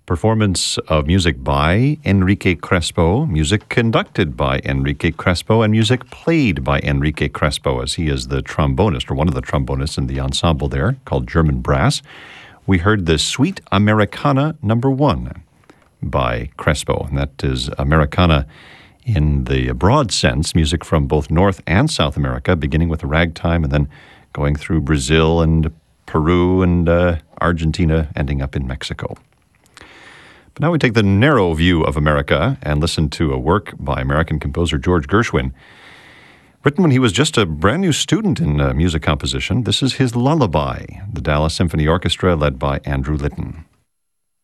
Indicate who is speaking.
Speaker 1: performance of music by Enrique Crespo, music conducted by Enrique Crespo, and music played by Enrique Crespo, as he is the trombonist, or one of the trombonists in the ensemble there, called German Brass. We heard the Suite Americana No. 1 by Crespo, and that is Americana in the broad sense, music from both North and South America, beginning with ragtime and then going through Brazil and Peru and Argentina, ending up in Mexico. But now we take the narrow view of America and listen to a work by American composer George Gershwin, written when he was just a brand new student in music composition. This is his Lullaby, the Dallas Symphony Orchestra led by Andrew Litton.